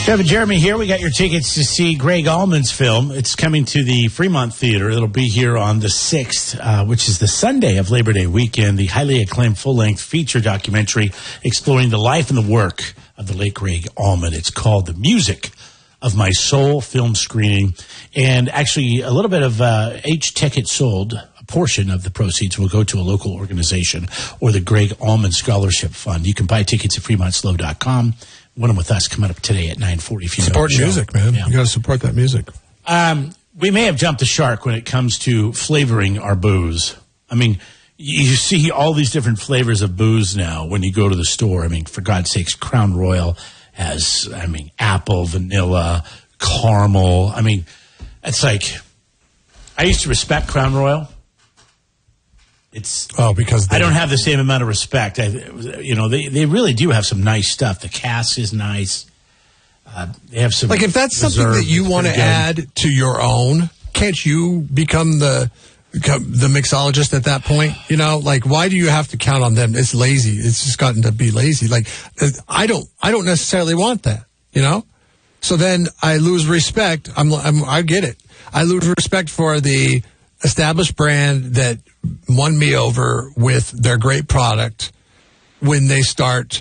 Jeff and Jeremy here. We got your tickets to see Gregg Allman's film. It's coming to the Fremont Theater. It'll be here on the 6th, which is the Sunday of Labor Day weekend. The highly acclaimed full-length feature documentary exploring the life and the work of the late Gregg Allman. It's called The Music of My Soul film screening. And actually, a little bit of each ticket sold, a portion of the proceeds will go to a local organization or the Gregg Allman Scholarship Fund. You can buy tickets at FremontSlow.com. Win them with us coming up today at 9:40. If you support music, man. Yeah. You got to support that music. We may have jumped the shark when it comes to flavoring our booze. I mean, you see all these different flavors of booze now when you go to the store. I mean, for God's sakes, Crown Royal has, apple, vanilla, caramel. I mean, it's like, I used to respect Crown Royal. Because I don't have the same amount of respect. They really do have some nice stuff. The cask is nice. They have some. Like, if that's something that you want to add to your own, can't you become the mixologist at that point? You know, like, why do you have to count on them? It's lazy. It's just gotten to be lazy. Like, I don't necessarily want that. You know, so then I lose respect. I get it. I lose respect for the established brand that won me over with their great product when they start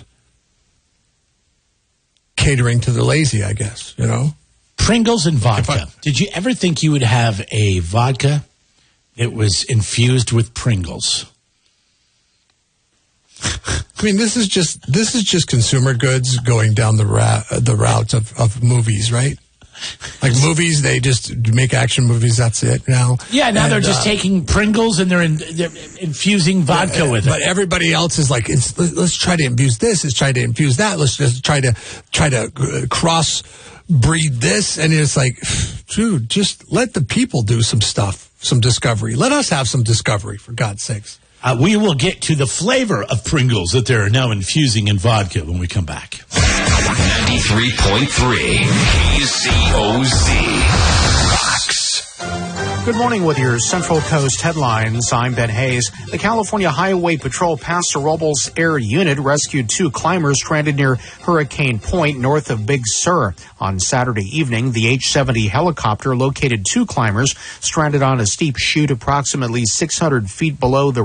catering to the lazy, I guess, you know? Pringles and vodka. Did you ever think you would have a vodka that was infused with Pringles? I mean, this is just consumer goods going down the route of movies, right? Like movies, they just make action movies. That's it now. Yeah, now they're just taking Pringles and they're infusing vodka with it. But everybody else is like, let's try to infuse this. Let's try to infuse that. Let's just try to cross breed this. And it's like, dude, just let the people do some stuff, some discovery. Let us have some discovery, for God's sakes. We will get to the flavor of Pringles that they're now infusing in vodka when we come back. 93.3 KCOZ. Fox. Good morning with your Central Coast headlines. I'm Ben Hayes. The California Highway Patrol Paso Robles Air Unit rescued 2 climbers stranded near Hurricane Point north of Big Sur. On Saturday evening, the H-70 helicopter located 2 climbers stranded on a steep chute approximately 600 feet below the